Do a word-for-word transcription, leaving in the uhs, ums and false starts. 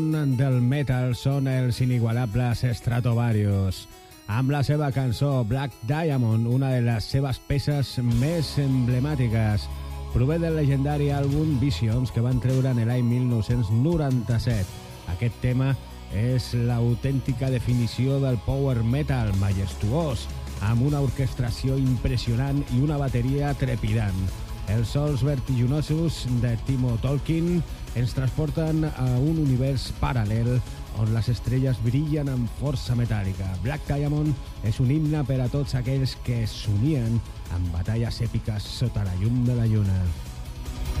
del metal són els inigualables Stratovarius, amb la seva cançó Black Diamond, una de les seves peces més emblemàtiques. Prové del legendari àlbum Visions, que van treure en l'any mil nou-cents noranta-set. Aquest tema és l'autèntica definició del power metal majestuós, amb una orquestració impressionant i una bateria trepidant. Els sols vertiginosos de Timo Tolkien ens transporten a un univers paral·lel on les estrelles brillen amb força metàl·lica. Black Diamond és un himne per a tots aquells que s'unien en batalles èpiques sota la llum de la lluna.